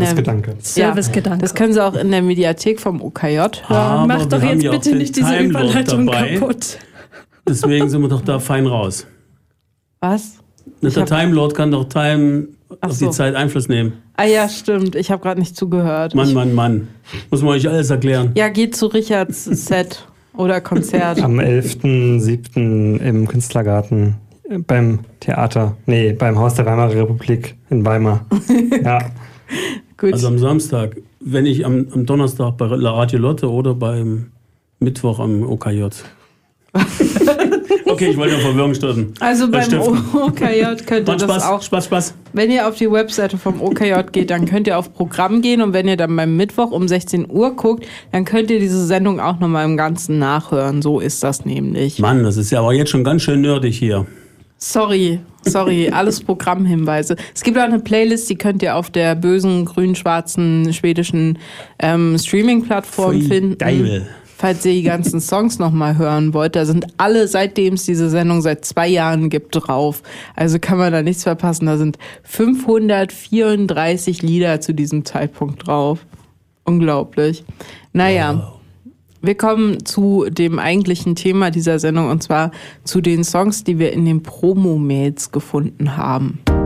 Servicegedanke. Servicegedanke. Das können Sie auch in der Mediathek vom OKJ hören. Aber mach doch jetzt bitte nicht diese Überleitung kaputt. Deswegen sind wir doch da fein raus. Was? Der Time-Lord kann doch auf die Zeit Einfluss nehmen. Ah ja, stimmt. Ich habe gerade nicht zugehört. Mann. Muss man euch alles erklären. Ja, geht zu Richards Set oder Konzert. Am 11.07. im Künstlergarten beim Haus der Weimarer Republik in Weimar. Ja. Gut. Also am Samstag, wenn ich am Donnerstag bei La Radio Lotte oder beim Mittwoch am OKJ. Okay, ich wollte ja Verwirrung stiften. Also beim OKJ könnt ihr das auch... Spaß. Wenn ihr auf die Webseite vom OKJ geht, dann könnt ihr auf Programm gehen und wenn ihr dann beim Mittwoch um 16 Uhr guckt, dann könnt ihr diese Sendung auch nochmal im Ganzen nachhören. So ist das nämlich. Mann, das ist ja aber jetzt schon ganz schön nerdig hier. Sorry, alles Programmhinweise. Es gibt auch eine Playlist, die könnt ihr auf der bösen, grün-schwarzen, schwedischen Streaming-Plattform finden. Geil. Falls ihr die ganzen Songs nochmal hören wollt. Da sind alle, seitdem es diese Sendung seit 2 Jahren gibt, drauf. Also kann man da nichts verpassen. Da sind 534 Lieder zu diesem Zeitpunkt drauf. Unglaublich. Naja. Wow. Wir kommen zu dem eigentlichen Thema dieser Sendung und zwar zu den Songs, die wir in den Promo-Mails gefunden haben.